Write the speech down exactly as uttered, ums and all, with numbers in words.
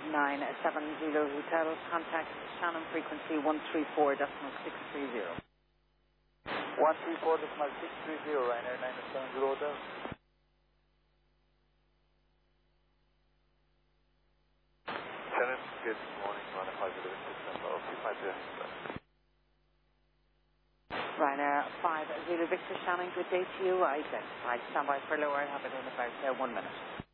nine seven Zulu Hotel. Contact Shannon frequency one three four decimal six three zero. one three four decimal six three zero, Ryanair nine seven Zulu Hotel. Shannon, good morning, Ryanair five Zulu Victor, December two five zero. Ryanair five Zulu Victor Shannon, good day to you. Identified. Stand by for lower. Have it in about uh, one minute.